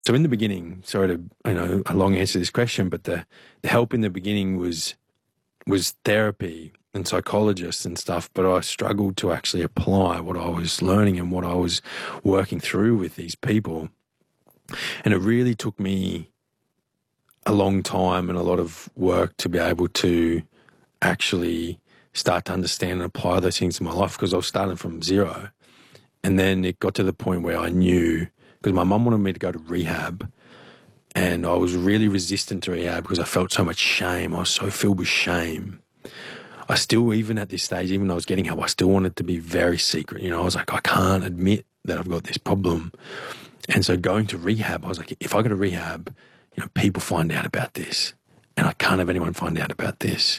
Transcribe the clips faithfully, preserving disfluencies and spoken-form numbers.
So in the beginning, sorry to, you know, a long answer to this question, but the, the help in the beginning was was therapy and psychologists and stuff, but I struggled to actually apply what I was learning and what I was working through with these people. And it really took me a long time and a lot of work to be able to actually start to understand and apply those things in my life, because I was starting from zero. And then it got to the point where I knew, because my mum wanted me to go to rehab, and I was really resistant to rehab because I felt so much shame. I was so filled with shame. I still, even at this stage, even though I was getting help, I still wanted to be very secret. You know, I was like, I can't admit that I've got this problem. And so going to rehab, I was like, if I go to rehab, you know, people find out about this, and I can't have anyone find out about this.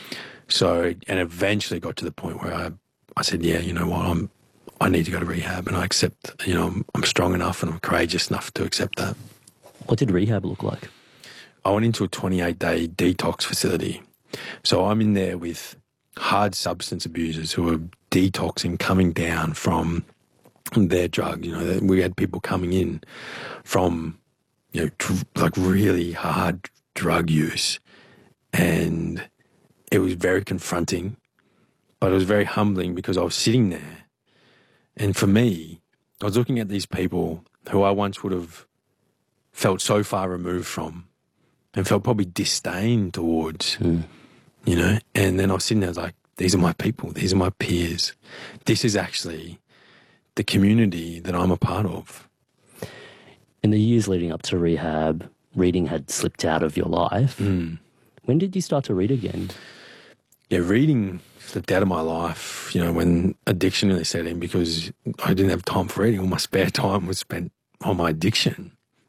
So, and eventually got to the point where I, I said, yeah, you know what, I'm, I need to go to rehab, and I accept, you know, I'm, I'm strong enough and I'm courageous enough to accept that. What did rehab look like? I went into a twenty-eight day detox facility. So I'm in there with hard substance abusers who are detoxing, coming down from their drug. You know, we had people coming in from, you know, tr- like really hard drug use. And it was very confronting, but it was very humbling, because I was sitting there. And for me, I was looking at these people who I once would have felt so far removed from and felt probably disdain towards, mm. you know. And then I was sitting there, I was like, these are my people. These are my peers. This is actually the community that I'm a part of. In the years leading up to rehab, reading had slipped out of your life. Mm. When did you start to read again? Yeah, reading slipped out of my life, you know, when addiction really set in, because I didn't have time for reading. All my spare time was spent on my addiction.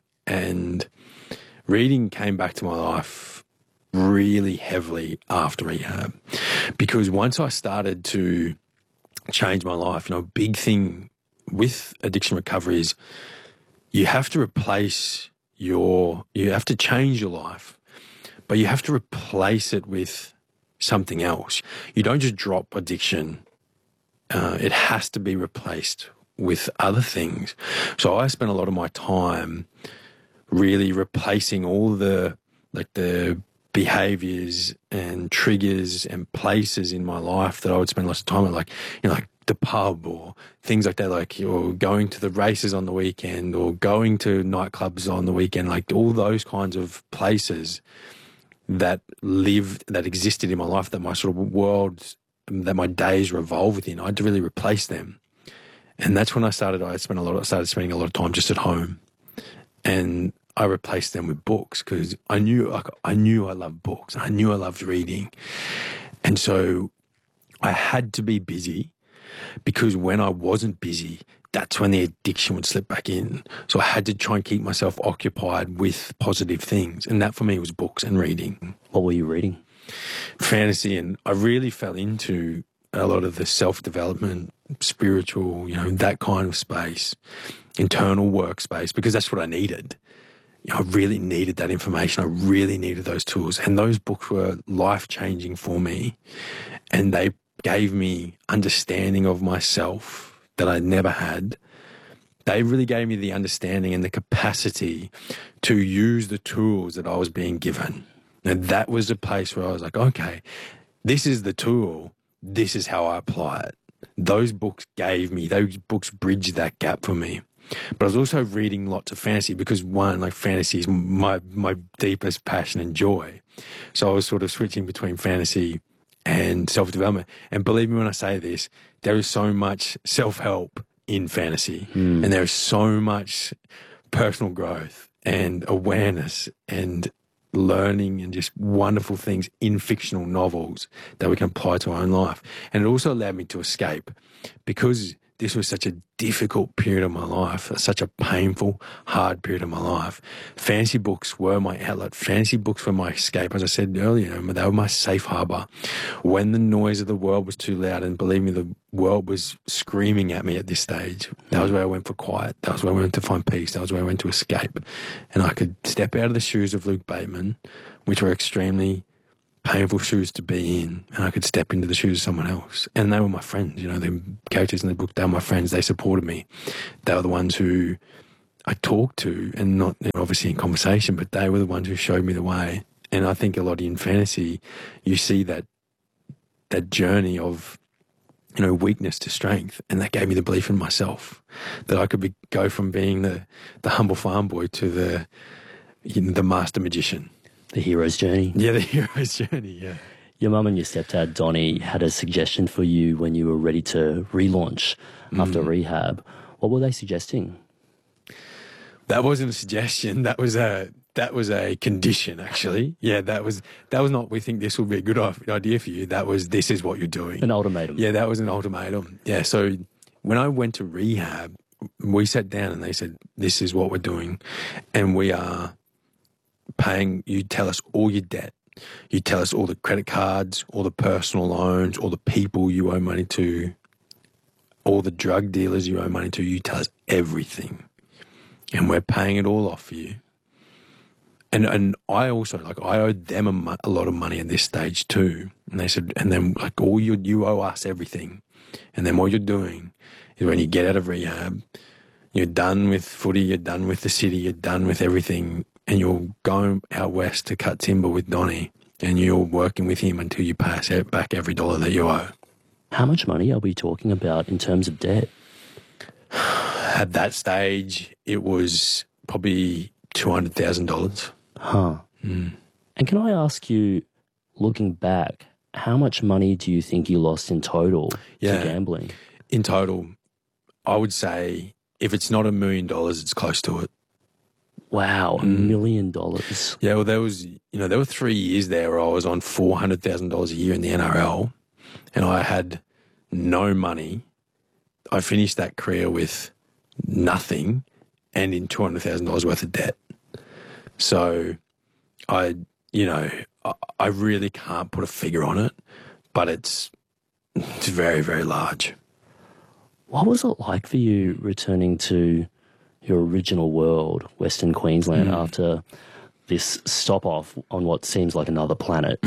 And reading came back to my life really heavily after rehab, because once I started to change my life, you know, a big thing with addiction recovery is you have to replace your, you have to change your life, but you have to replace it with something else. You don't just drop addiction. Uh, it has to be replaced with other things. So I spent a lot of my time really replacing all the, like the behaviors and triggers and places in my life that I would spend lots of time at, like, you know, like the pub or things like that, like, or going to the races on the weekend or going to nightclubs on the weekend, like all those kinds of places that lived, that existed in my life, that my sort of world, that my days revolve within. I had to really replace them. And that's when I started, I spent a lot, I started spending a lot of time just at home. And I replaced them with books, because I knew, like, I knew I loved books. I knew I loved reading. And so I had to be busy, because when I wasn't busy, that's when the addiction would slip back in. So I had to try and keep myself occupied with positive things. And that for me was books and reading. What were you reading? Fantasy. And I really fell into a lot of the self-development, spiritual, you know, that kind of space, internal workspace, because that's what I needed. You know, I really needed that information. I really needed those tools. And those books were life-changing for me. And they gave me understanding of myself that I never had. They really gave me the understanding and the capacity to use the tools that I was being given. And that was a place where I was like, okay, this is the tool. This is how I apply it. Those books gave me, those books bridged that gap for me. But I was also reading lots of fantasy, because one, like, fantasy is my, my deepest passion and joy. So I was sort of switching between fantasy and self-development. And believe me when I say this, there is so much self-help in fantasy, mm. and there is so much personal growth and awareness and learning and just wonderful things in fictional novels that we can apply to our own life. And it also allowed me to escape, because this was such a difficult period of my life, such a painful, hard period of my life. Fantasy books were my outlet. Fantasy books were my escape. As I said earlier, they were my safe harbor. When the noise of the world was too loud, and believe me, the world was screaming at me at this stage, that was where I went for quiet. That was where I went to find peace. That was where I went to escape. And I could step out of the shoes of Luke Bateman, which were extremely painful shoes to be in, and I could step into the shoes of someone else. And they were my friends, you know, the characters in the book, they were my friends. They supported me. They were the ones who I talked to, and not you know, obviously in conversation, but they were the ones who showed me the way. And I think a lot in fantasy, you see that that journey of, you know, weakness to strength, and that gave me the belief in myself that I could be, go from being the the humble farm boy to the you know, the master magician. The hero's journey. Yeah, the hero's journey. Yeah. Your mum and your stepdad, Donnie, had a suggestion for you when you were ready to relaunch after Mm. rehab. What were they suggesting? That wasn't a suggestion. That was a that was a condition, actually. Yeah, that was that was not. We think this will be a good idea for you. That was this is what you're doing. An ultimatum. Yeah, that was an ultimatum. Yeah. So when I went to rehab, we sat down and they said, "This is what we're doing, and we are paying. You tell us all your debt. You tell us all the credit cards, all the personal loans, all the people you owe money to, all the drug dealers you owe money to. You tell us everything, and we're paying it all off for you." And and I also, like, I owed them a, mo- a lot of money at this stage too. And they said, and then like, all you you owe us everything. And then what you're doing is when you get out of rehab, you're done with footy, you're done with the city, you're done with everything, and you're going out west to cut timber with Donnie, and you're working with him until you pass out back every dollar that you owe. How much money are we talking about in terms of debt? At that stage, it was probably two hundred thousand dollars. Huh. Mm. And can I ask you, looking back, how much money do you think you lost in total Yeah. to gambling? In total, I would say if it's not a million dollars, it's close to it. Wow, a Mm. million dollars. Yeah, well, there was, you know, there were three years there where I was on four hundred thousand dollars a year in the N R L, and I had no money. I finished that career with nothing and in two hundred thousand dollars worth of debt. So I, you know, I, I really can't put a figure on it, but it's, it's very, very large. What was it like for you returning to your original world, Western Queensland, Mm. after this stop off on what seems like another planet?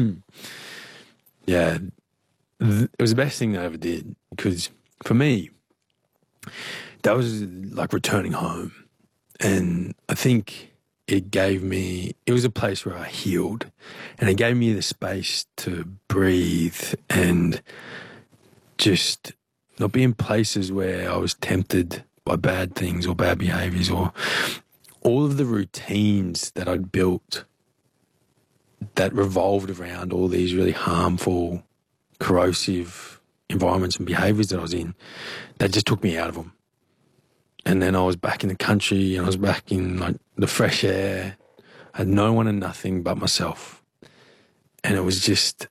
Yeah, th- it was the best thing that I ever did, because for me, that was like returning home. And I think it gave me, it was a place where I healed, and it gave me the space to breathe and just not be in places where I was tempted by bad things or bad behaviors, or all of the routines that I'd built that revolved around all these really harmful, corrosive environments and behaviors that I was in, that just took me out of them. And then I was back in the country, and I was back in like the fresh air. I had no one and nothing but myself. And it was just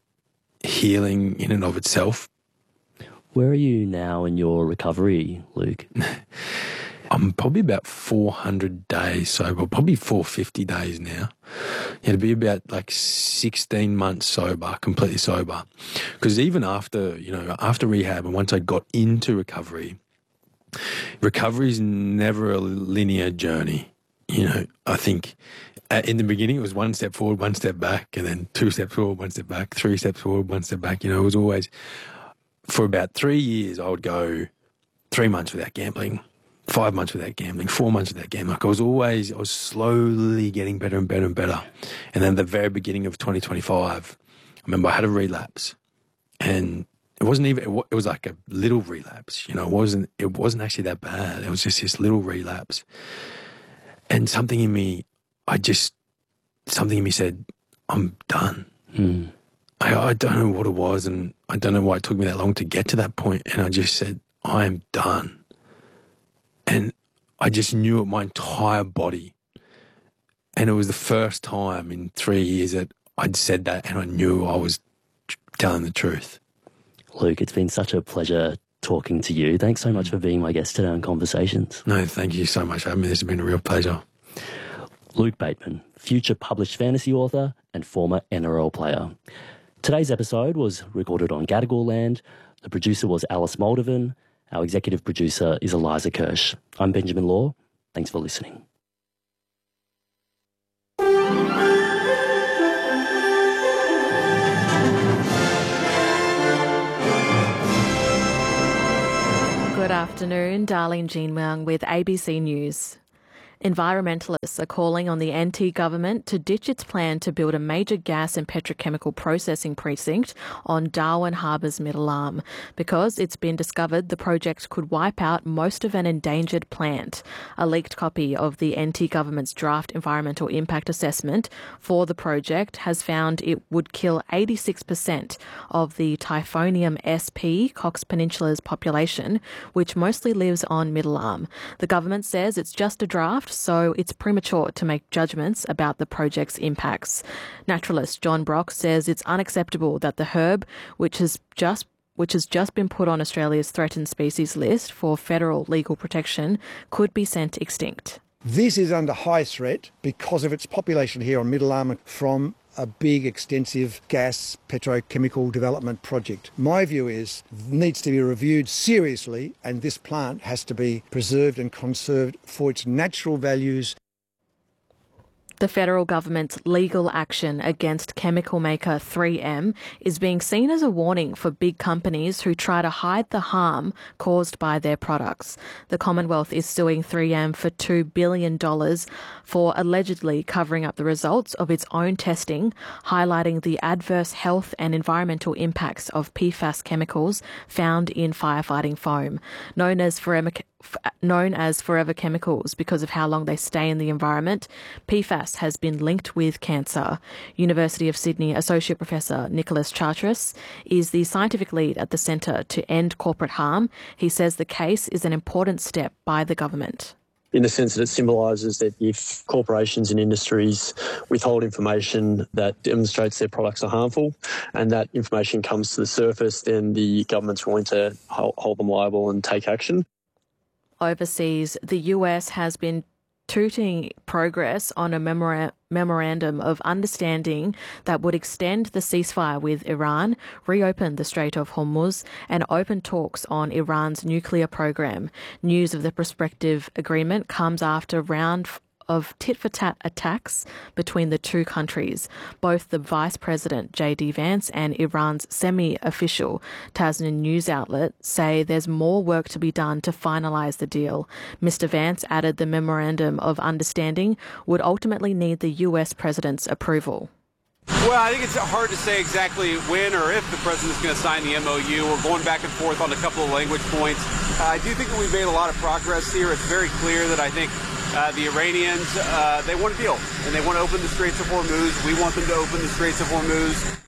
healing in and of itself. Where are you now in your recovery, Luke? I'm probably about four hundred days sober, probably four hundred fifty days now. Yeah, to be about like sixteen months sober, completely sober. Because even after, you know, after rehab, and once I got into recovery, recovery is never a linear journey. You know, I think uh, in the beginning it was one step forward, one step back, and then two steps forward, one step back, three steps forward, one step back. You know, it was always, for about three years, I would go three months without gambling, five months without gambling, four months without gambling. Like I was always, I was slowly getting better and better and better. And then at the very beginning of twenty twenty-five, I remember I had a relapse, and it wasn't even, it wa- it was like a little relapse, you know, it wasn't, it wasn't actually that bad. It was just this little relapse. And something in me, I just, something in me said, I'm done. Mm. I, I don't know what it was, and I don't know why it took me that long to get to that point. And I just said, I am done. And I just knew it, my entire body. And it was the first time in three years that I'd said that, and I knew I was tr- telling the truth. Luke, it's been such a pleasure talking to you. Thanks so much for being my guest today on Conversations. No, thank you so much for having me. This has been a real pleasure. Luke Bateman, future published fantasy author and former N R L player. Today's episode was recorded on Gadigal land. The producer was Alice Moldovan. Our executive producer is Eliza Kirsch. I'm Benjamin Law. Thanks for listening. Good afternoon, Darlene Jean Wang with A B C News. Environmentalists are calling on the N T government to ditch its plan to build a major gas and petrochemical processing precinct on Darwin Harbour's Middle Arm because it's been discovered the project could wipe out most of an endangered plant. A leaked copy of the N T government's draft environmental impact assessment for the project has found it would kill eighty-six percent of the Typhonium sp Cox Peninsula's population, which mostly lives on Middle Arm. The government says it's just a draft, so it's premature to make judgments about the project's impacts. Naturalist John Brock says it's unacceptable that the herb, which has just which has just been put on Australia's threatened species list for federal legal protection, could be sent extinct. This is under high threat because of its population here on Middle Arm from a big, extensive gas petrochemical development project. My view is it needs to be reviewed seriously, and this plant has to be preserved and conserved for its natural values. The federal government's legal action against chemical maker three M is being seen as a warning for big companies who try to hide the harm caused by their products. The Commonwealth is suing three M for two billion dollars for allegedly covering up the results of its own testing, highlighting the adverse health and environmental impacts of P FAS chemicals found in firefighting foam. Known as forever Known as forever chemicals because of how long they stay in the environment, P FAS has been linked with cancer. University of Sydney Associate Professor Nicholas Charteris is the scientific lead at the Centre to End Corporate Harm. He says the case is an important step by the government, in the sense that it symbolises that if corporations and industries withhold information that demonstrates their products are harmful and that information comes to the surface, then the government's willing to hold them liable and take action. Overseas, the U S has been tooting progress on a memora- memorandum of understanding that would extend the ceasefire with Iran, reopen the Strait of Hormuz, and open talks on Iran's nuclear program. News of the prospective agreement comes after round of tit-for-tat attacks between the two countries. Both the Vice President, J D Vance, and Iran's semi-official Tasnim news outlet say there's more work to be done to finalise the deal. Mister Vance added the Memorandum of Understanding would ultimately need the U S President's approval. Well, I think it's hard to say exactly when or if the president's going to sign the M O U. We're going back and forth on a couple of language points. Uh, I do think that we've made a lot of progress here. It's very clear that I think uh, the Iranians, uh, they want a deal, and they want to open the Straits of Hormuz. We want them to open the Straits of Hormuz.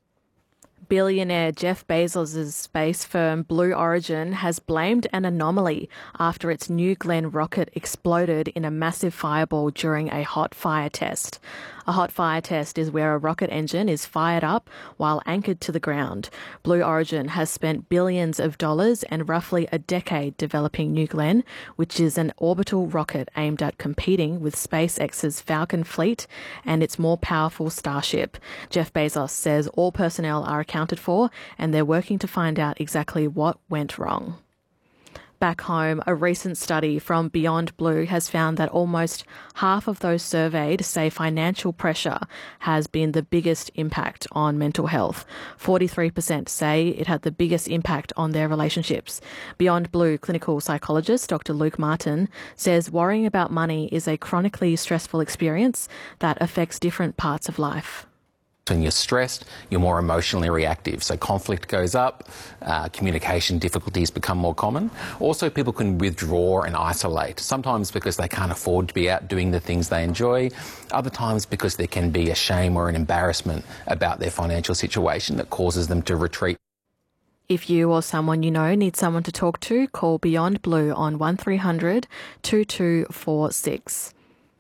Billionaire Jeff Bezos' space firm Blue Origin has blamed an anomaly after its New Glenn rocket exploded in a massive fireball during a hot fire test. A hot fire test is where a rocket engine is fired up while anchored to the ground. Blue Origin has spent billions of dollars and roughly a decade developing New Glenn, which is an orbital rocket aimed at competing with SpaceX's Falcon fleet and its more powerful Starship. Jeff Bezos says all personnel are accounted for and they're working to find out exactly what went wrong. Back home, a recent study from Beyond Blue has found that almost half of those surveyed say financial pressure has been the biggest impact on mental health. forty-three percent say it had the biggest impact on their relationships. Beyond Blue clinical psychologist Doctor Luke Martin says worrying about money is a chronically stressful experience that affects different parts of life. When you're stressed, you're more emotionally reactive. So conflict goes up, uh, communication difficulties become more common. Also, people can withdraw and isolate, sometimes because they can't afford to be out doing the things they enjoy, other times because there can be a shame or an embarrassment about their financial situation that causes them to retreat. If you or someone you know needs someone to talk to, call Beyond Blue on one three hundred two two four six.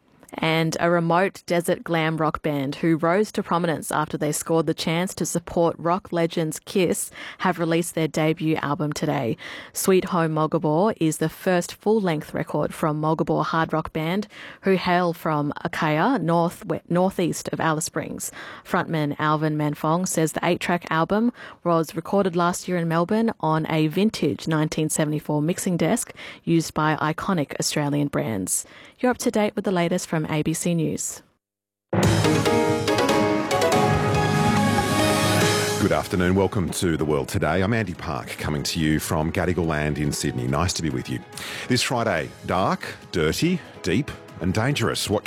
And a remote desert glam rock band who rose to prominence after they scored the chance to support rock legends Kiss have released their debut album today. Sweet Home Mulgabor is the first full-length record from Mulgabor hard rock band who hail from Akaya, north northeast of Alice Springs. Frontman Alvin Manfong says the eight-track album was recorded last year in Melbourne on a vintage nineteen seventy-four mixing desk used by iconic Australian brands. You're up to date with the latest from A B C News. Good afternoon. Welcome to The World Today. I'm Andy Park, coming to you from Gadigal Land in Sydney. Nice to be with you. This Friday, dark, dirty, deep and dangerous. What